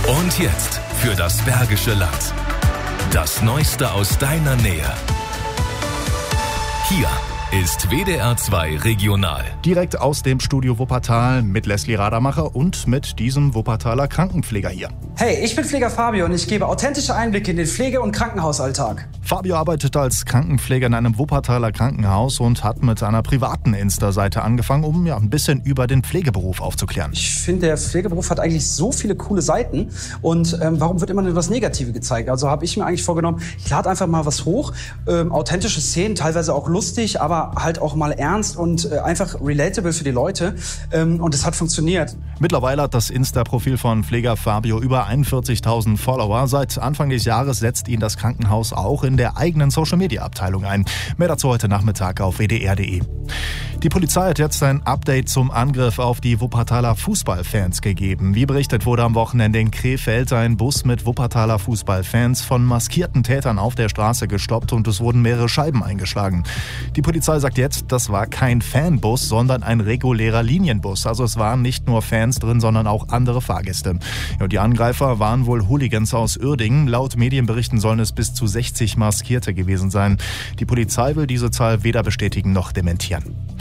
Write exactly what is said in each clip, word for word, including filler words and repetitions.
Und jetzt für das Bergische Land. Das Neueste aus deiner Nähe. Hier ist W D R zwei Regional. Direkt aus dem Studio Wuppertal mit Leslie Radermacher und mit diesem Wuppertaler Krankenpfleger hier. Hey, ich bin Pfleger Fabio und ich gebe authentische Einblicke in den Pflege- und Krankenhausalltag. Fabio arbeitet als Krankenpfleger in einem Wuppertaler Krankenhaus und hat mit einer privaten Insta-Seite angefangen, um ja ein bisschen über den Pflegeberuf aufzuklären. Ich finde, der Pflegeberuf hat eigentlich so viele coole Seiten. Und ähm, warum wird immer nur das Negative gezeigt? Also habe ich mir eigentlich vorgenommen, ich lade einfach mal was hoch. Ähm, authentische Szenen, teilweise auch lustig, aber halt auch mal ernst und äh, einfach relatable für die Leute. Ähm, und es hat funktioniert. Mittlerweile hat das Insta-Profil von Pfleger Fabio über einundvierzigtausend Follower. Seit Anfang des Jahres setzt ihn das Krankenhaus auch in der eigenen Social-Media-Abteilung ein. Mehr dazu heute Nachmittag auf w d r punkt d e. Die Polizei hat jetzt ein Update zum Angriff auf die Wuppertaler Fußballfans gegeben. Wie berichtet wurde am Wochenende in Krefeld ein Bus mit Wuppertaler Fußballfans von maskierten Tätern auf der Straße gestoppt und es wurden mehrere Scheiben eingeschlagen. Die Polizei sagt jetzt, das war kein Fanbus, sondern ein regulärer Linienbus. Also es waren nicht nur Fans drin, sondern auch andere Fahrgäste. Ja, die Angreifer waren wohl Hooligans aus Uerdingen. Laut Medienberichten sollen es bis zu sechzig Maskierte gewesen sein. Die Polizei will diese Zahl weder bestätigen noch dementieren.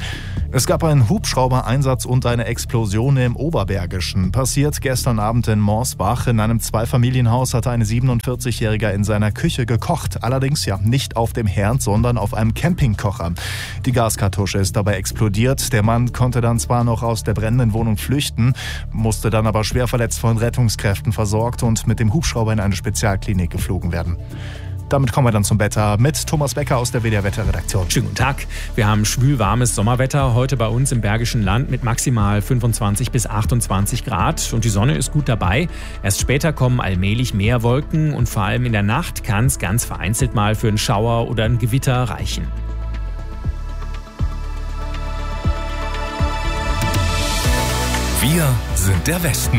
Es gab einen Hubschrauber-Einsatz und eine Explosion im Oberbergischen. Passiert gestern Abend in Morsbach. In einem Zweifamilienhaus hatte ein siebenundvierzigjähriger in seiner Küche gekocht. Allerdings ja nicht auf dem Herd, sondern auf einem Campingkocher. Die Gaskartusche ist dabei explodiert. Der Mann konnte dann zwar noch aus der brennenden Wohnung flüchten, musste dann aber schwer verletzt von Rettungskräften versorgt und mit dem Hubschrauber in eine Spezialklinik geflogen werden. Damit kommen wir dann zum Wetter mit Thomas Becker aus der W D R-Wetterredaktion. Schönen guten Tag. Wir haben schwül-warmes Sommerwetter heute bei uns im Bergischen Land mit maximal fünfundzwanzig bis achtundzwanzig Grad. Und die Sonne ist gut dabei. Erst später kommen allmählich mehr Wolken und vor allem in der Nacht kann es ganz vereinzelt mal für einen Schauer oder ein Gewitter reichen. Wir sind der Westen.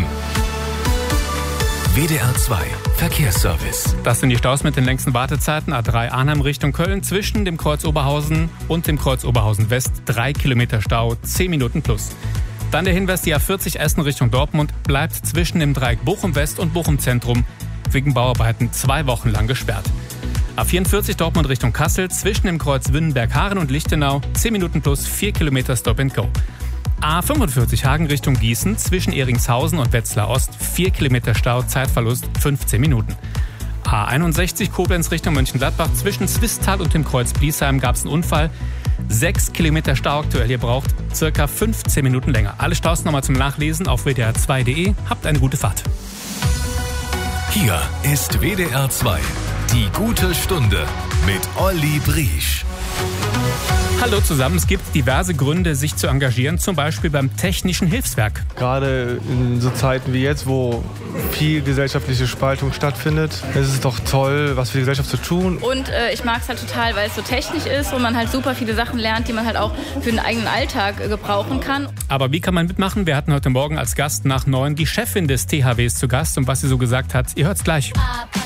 W D R zwei Verkehrsservice. Das sind die Staus mit den längsten Wartezeiten. A drei Arnhem Richtung Köln zwischen dem Kreuz Oberhausen und dem Kreuz Oberhausen West. Drei Kilometer Stau, zehn Minuten plus. Dann der Hinweis, die A vierzig Essen Richtung Dortmund bleibt zwischen dem Dreieck Bochum West und Bochum Zentrum wegen Bauarbeiten zwei Wochen lang gesperrt. A vierundvierzig Dortmund Richtung Kassel zwischen dem Kreuz Wünnenberg-Haaren und Lichtenau. zehn Minuten plus, vier Kilometer Stop and Go. A fünfundvierzig Hagen Richtung Gießen zwischen Eringshausen und Wetzlar Ost, vier Kilometer Stau, Zeitverlust fünfzehn Minuten. A einundsechzig Koblenz Richtung Mönchengladbach zwischen Zwistal und dem Kreuz Bliesheim gab es einen Unfall. sechs Kilometer Stau aktuell, ihr braucht circa fünfzehn Minuten länger. Alle Staus nochmal zum Nachlesen auf w d r zwei punkt d e. Habt eine gute Fahrt. Hier ist W D R zwei, die gute Stunde mit Olli Briesch. Hallo zusammen, es gibt diverse Gründe, sich zu engagieren, zum Beispiel beim Technischen Hilfswerk. Gerade in so Zeiten wie jetzt, wo viel gesellschaftliche Spaltung stattfindet, ist es doch toll, was für die Gesellschaft zu tun. Und äh, ich mag es halt total, weil es so technisch ist und man halt super viele Sachen lernt, die man halt auch für den eigenen Alltag äh, gebrauchen kann. Aber wie kann man mitmachen? Wir hatten heute Morgen als Gast nach neun die Chefin des T H Ws zu Gast und was sie so gesagt hat, ihr hört's gleich.